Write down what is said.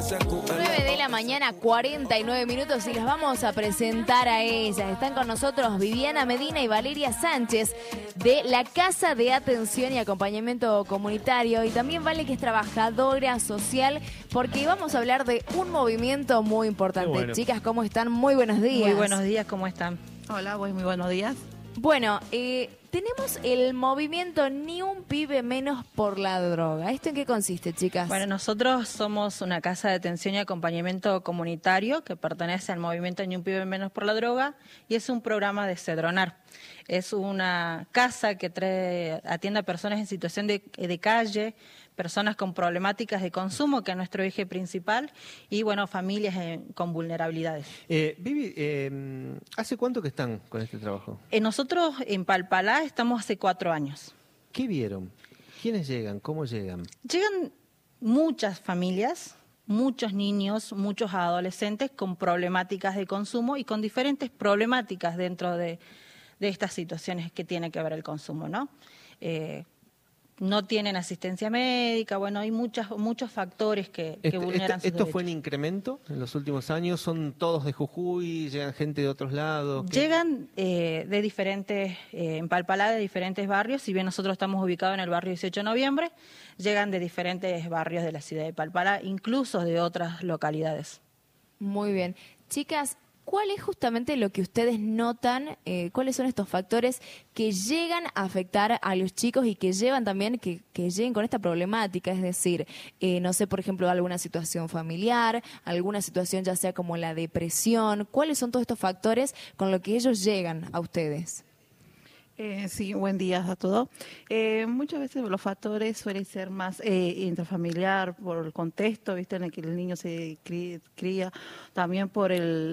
9 de la mañana, 49 minutos y las vamos a presentar a ellas. Están con nosotros Viviana Medina y Valeria Sánchez de la Casa de Atención y Acompañamiento Comunitario, y también Vale, que es trabajadora social, porque vamos a hablar de un movimiento muy importante. Bueno. Chicas, ¿cómo están? Muy buenos días. Muy buenos días, ¿cómo están? Hola, muy buenos días. Bueno, tenemos el movimiento Ni un pibe menos por la droga. ¿Esto en qué consiste, chicas? Bueno, nosotros somos una casa de atención y acompañamiento comunitario que pertenece al movimiento Ni un pibe menos por la droga, y es un programa de Cedronar. Es una casa que atiende a personas en situación de calle, personas con problemáticas de consumo, que es nuestro eje principal, y bueno, familias con vulnerabilidades. Vivi, ¿hace cuánto que están con este trabajo? Nosotros en Palpalá estamos hace 4 años. ¿Qué vieron? ¿Quiénes llegan? ¿Cómo llegan? Llegan muchas familias, muchos niños, muchos adolescentes con problemáticas de consumo y con diferentes problemáticas dentro de estas situaciones que tiene que ver el consumo, ¿no? No tienen asistencia médica, bueno, hay muchos factores que vulneran sus ¿Esto derechos. fue en incremento en los últimos años? ¿Son todos de Jujuy? ¿Llegan gente de otros lados? Llegan de diferentes, en Palpalá, de diferentes barrios. Si bien nosotros estamos ubicados en el barrio 18 de noviembre, llegan de diferentes barrios de la ciudad de Palpalá, incluso de otras localidades. Muy bien. Chicas, ¿cuál es justamente lo que ustedes notan? ¿Cuáles son estos factores que llegan a afectar a los chicos y que llevan también que lleguen con esta problemática? Es decir, no sé, por ejemplo, alguna situación familiar, alguna situación ya sea como la depresión. ¿Cuáles son todos estos factores con los que ellos llegan a ustedes? Sí, buen día a todos. Muchas veces los factores suelen ser más intrafamiliar por el contexto, ¿viste? En el que el niño se cría, también por